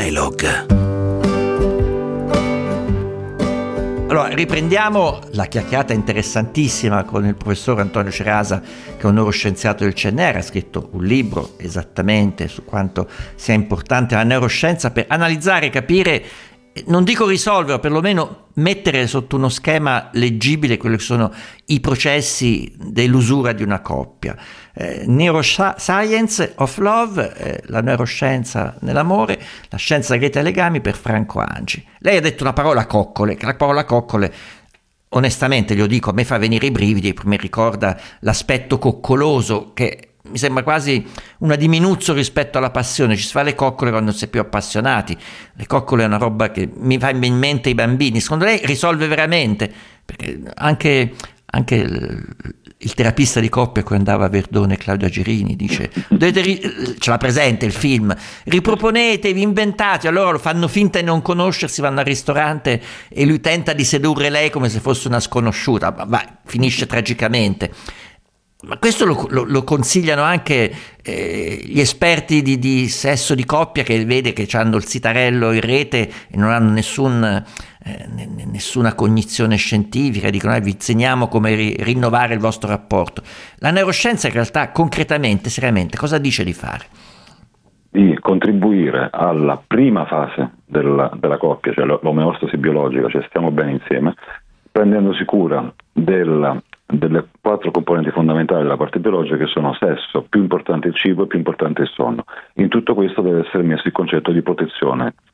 Elog. Allora, riprendiamo la chiacchierata interessantissima con il professor Antonio Cerasa, che è un neuroscienziato del CNR, ha scritto un libro esattamente su quanto sia importante la neuroscienza per analizzare, capire, non dico risolvere, perlomeno mettere sotto uno schema leggibile quelli che sono i processi dell'usura di una coppia. Neuroscience of Love, la neuroscienza nell'amore, la scienza segreta dei legami, per Franco Angi. Lei ha detto una parola coccole, che la parola coccole, onestamente glielo dico, a me fa venire i brividi, mi ricorda l'aspetto coccoloso che mi sembra quasi una diminuzione rispetto alla passione. Ci si fa le coccole quando si è più appassionati. Le coccole è una roba che mi fa in mente i bambini. Secondo lei risolve veramente? Perché anche il terapista di coppia, quando andava a Verdone, Claudio Gerini, dice ce l'ha presente il film, riproponetevi, inventate. Allora lo fanno finta di non conoscersi, vanno al ristorante e lui tenta di sedurre lei come se fosse una sconosciuta, ma finisce tragicamente. Ma questo lo consigliano anche gli esperti di sesso di coppia, che vede che hanno il sitarello in rete e non hanno nessuna cognizione scientifica, dicono vi insegniamo come rinnovare il vostro rapporto. La neuroscienza in realtà concretamente, seriamente, cosa dice di fare? Di contribuire alla prima fase della coppia, cioè l'omeostasi biologica, cioè stiamo bene insieme, prendendosi cura delle 4 componenti fondamentali della parte biologica, che sono sesso, più importante il cibo e più importante il sonno. In tutto questo deve essere messo il concetto di protezione